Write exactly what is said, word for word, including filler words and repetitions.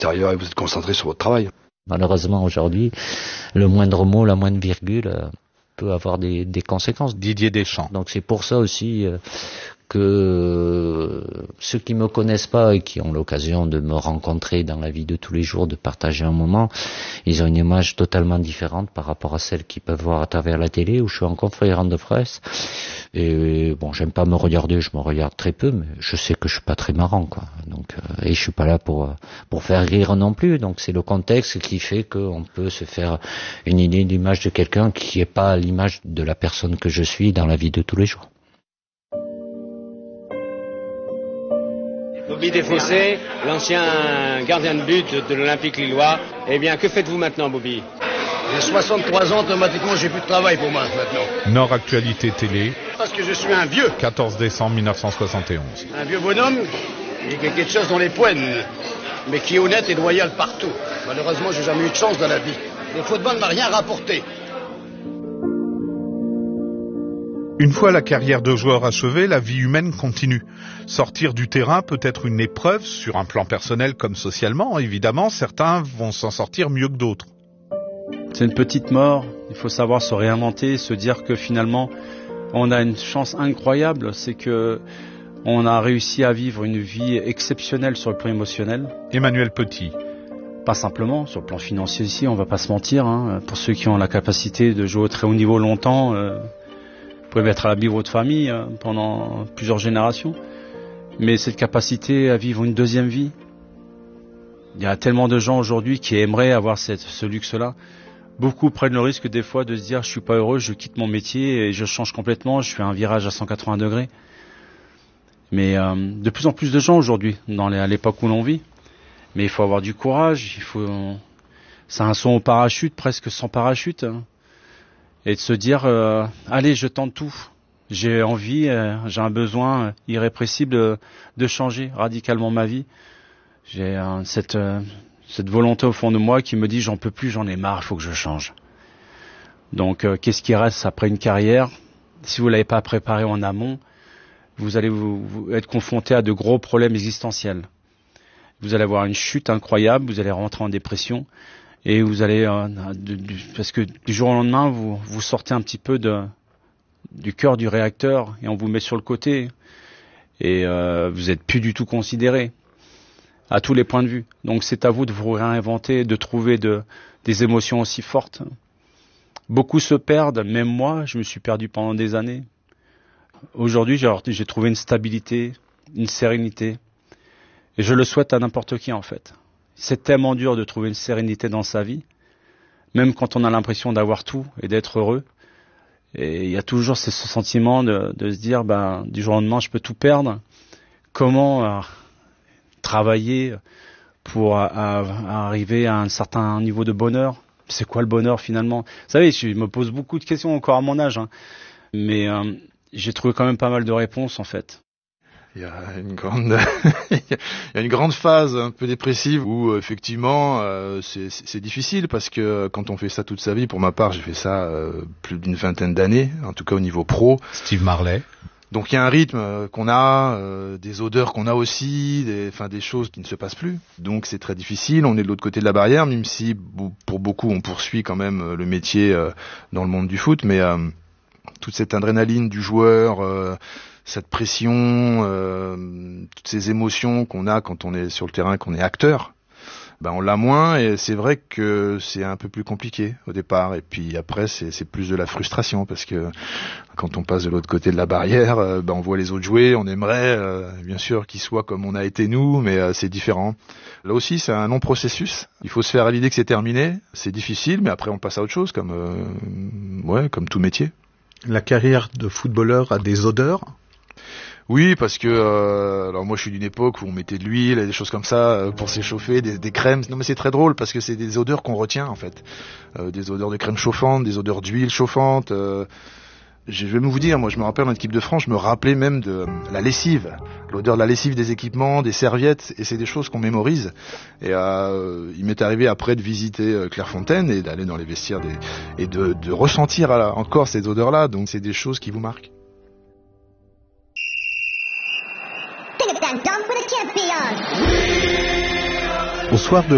l'extérieur et vous êtes concentré sur votre travail. Malheureusement, aujourd'hui, le moindre mot, la moindre virgule euh, peut avoir des, des conséquences. Didier Deschamps. Donc c'est pour ça aussi euh, que ceux qui me connaissent pas et qui ont l'occasion de me rencontrer dans la vie de tous les jours, de partager un moment, ils ont une image totalement différente par rapport à celle qu'ils peuvent voir à travers la télé où je suis en conférence de presse. Et bon, j'aime pas me regarder, je me regarde très peu, mais je sais que je suis pas très marrant, quoi. Donc, euh, et je suis pas là pour pour faire rire non plus. Donc c'est le contexte qui fait qu'on peut se faire une idée d'image de quelqu'un qui est pas l'image de la personne que je suis dans la vie de tous les jours. Bobby Desfossés, l'ancien gardien de but de l'Olympique lillois. Eh bien, que faites-vous maintenant, Bobby? J'ai soixante-trois ans, automatiquement j'ai plus de travail pour moi maintenant. Nord Actualité Télé. Parce que je suis un vieux. quatorze décembre mille neuf cent soixante et onze. Un vieux bonhomme et qui a quelque chose dans les poignes, mais qui est honnête et loyal partout. Malheureusement, j'ai jamais eu de chance dans la vie. Le football m'a rien rapporté. Une fois la carrière de joueur achevée, la vie humaine continue. Sortir du terrain peut être une épreuve, sur un plan personnel comme socialement. Évidemment, certains vont s'en sortir mieux que d'autres. C'est une petite mort, il faut savoir se réinventer, se dire que finalement, on a une chance incroyable, c'est que on a réussi à vivre une vie exceptionnelle sur le plan émotionnel. Emmanuel Petit. Pas simplement, sur le plan financier ici, on va pas se mentir, hein. Pour ceux qui ont la capacité de jouer au très haut niveau longtemps, euh, vous pouvez mettre à l'abri votre famille euh, pendant plusieurs générations. Mais cette capacité à vivre une deuxième vie, il y a tellement de gens aujourd'hui qui aimeraient avoir cette, ce luxe-là. Beaucoup prennent le risque des fois de se dire je suis pas heureux, je quitte mon métier et je change complètement, je fais un virage à cent quatre-vingts degrés. Mais euh, de plus en plus de gens aujourd'hui, dans les, à l'époque où l'on vit. Mais il faut avoir du courage, il faut, c'est un saut au parachute, presque sans parachute. Hein. Et de se dire, euh, allez, je tente tout. J'ai envie, euh, j'ai un besoin irrépressible de, de changer radicalement ma vie. J'ai euh, cette, euh, cette volonté au fond de moi qui me dit, j'en peux plus, j'en ai marre, il faut que je change. Donc, euh, qu'est-ce qui reste après une carrière? Si vous l'avez pas préparé en amont, vous allez vous, vous être confronté à de gros problèmes existentiels. Vous allez avoir une chute incroyable, vous allez rentrer en dépression. Et vous allez, euh, de, de, parce que du jour au lendemain, vous, vous sortez un petit peu de, du cœur du réacteur et on vous met sur le côté. Et euh, vous êtes plus du tout considéré à tous les points de vue. Donc c'est à vous de vous réinventer, de trouver de, des émotions aussi fortes. Beaucoup se perdent, même moi, je me suis perdu pendant des années. Aujourd'hui, j'ai, j'ai trouvé une stabilité, une sérénité. Et je le souhaite à n'importe qui en fait. C'est tellement dur de trouver une sérénité dans sa vie, même quand on a l'impression d'avoir tout et d'être heureux. Et il y a toujours ce sentiment de, de se dire, ben, du jour au lendemain, je peux tout perdre. Comment euh, travailler pour à, à arriver à un certain niveau de bonheur? C'est quoi le bonheur finalement? Vous savez, je me pose beaucoup de questions encore à mon âge, hein. Mais euh, j'ai trouvé quand même pas mal de réponses en fait. Il y a une grande, il y a une grande phase un peu dépressive où effectivement euh, c'est, c'est difficile parce que quand on fait ça toute sa vie, pour ma part j'ai fait ça euh, plus d'une vingtaine d'années, en tout cas au niveau pro. Steve Marley. Donc il y a un rythme qu'on a, euh, des odeurs qu'on a aussi, des, enfin des choses qui ne se passent plus. Donc c'est très difficile. On est de l'autre côté de la barrière, même si pour beaucoup on poursuit quand même le métier euh, dans le monde du foot, mais euh, toute cette adrénaline du joueur. Euh, cette pression, euh, toutes ces émotions qu'on a quand on est sur le terrain, qu'on est acteur, ben on l'a moins et c'est vrai que c'est un peu plus compliqué au départ et puis après c'est, c'est plus de la frustration parce que quand on passe de l'autre côté de la barrière, euh, ben on voit les autres jouer, on aimerait euh, bien sûr qu'ils soient comme on a été nous, mais euh, c'est différent. Là aussi c'est un long processus, il faut se faire à l'idée que c'est terminé, c'est difficile mais après on passe à autre chose comme, euh, ouais, comme tout métier. La carrière de footballeur a des odeurs ? Oui, parce que euh, alors moi je suis d'une époque où on mettait de l'huile et des choses comme ça euh, pour s'échauffer, des, des crèmes. Non mais c'est très drôle parce que c'est des odeurs qu'on retient en fait, euh, des odeurs de crème chauffante, des odeurs d'huile chauffante. Euh, je vais vous dire, moi je me rappelle en équipe de France, je me rappelais même de la lessive, l'odeur de la lessive des équipements, des serviettes, et c'est des choses qu'on mémorise. Et euh, il m'est arrivé après de visiter Clairefontaine et d'aller dans les vestiaires des, et de, de ressentir encore ces odeurs-là. Donc c'est des choses qui vous marquent. Au soir de